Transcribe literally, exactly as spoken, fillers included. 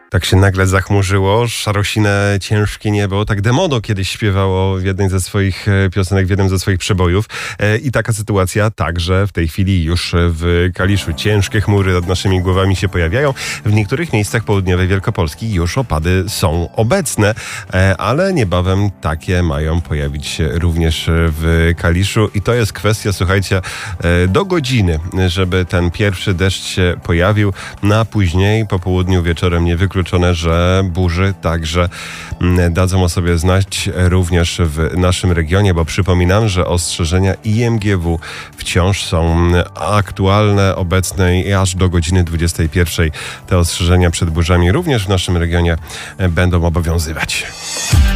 Tak się nagle zachmurzyło, szarosine, ciężkie niebo. Tak Demodo kiedyś śpiewało w jednej ze swoich piosenek, w jednym ze swoich przebojów. I taka sytuacja także w tej chwili już w Kaliszu. Ciężkie chmury nad naszymi głowami się pojawiają. W niektórych miejscach południowej Wielkopolski już opady są obecne, ale niebawem takie mają pojawić się również w Kaliszu. I to jest kwestia, słuchajcie, do godziny, żeby ten pierwszy deszcz się pojawił. Na później, po południu, wieczorem nie wykluczone, że burzy także dadzą o sobie znać również w naszym regionie, bo przypominam, że ostrzeżenia I M G W wciąż są aktualne, obecne i aż do godziny dwudziestej pierwszej te ostrzeżenia przed burzami również w naszym regionie będą obowiązywać.